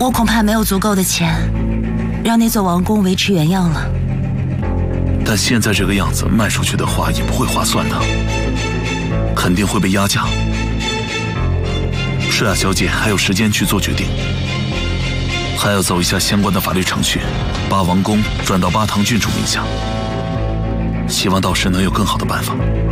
我恐怕没有足够的钱，让那座王宫维持原样了。 但现在这个样子卖出去的话，也不会划算的，肯定会被压价。诗雅小姐还有时间去做决定，还要走一下相关的法律程序，把王宫转到巴唐郡主名下。希望到时能有更好的办法。